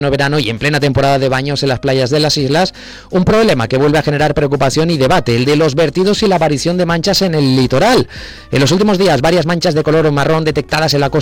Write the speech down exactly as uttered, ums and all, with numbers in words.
verano y en plena temporada de baños en las playas de las islas, un problema que vuelve a generar preocupación y debate, el de los vertidos y la aparición de manchas en el litoral. En los últimos días, varias manchas de color marrón detectadas en la costa